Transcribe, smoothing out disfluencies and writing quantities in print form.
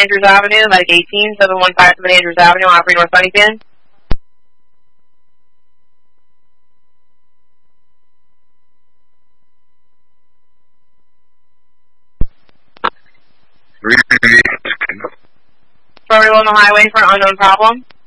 Andrews Avenue, like 18715 Andrews Avenue, Opry North Huntington. Very on the highway for an unknown problem.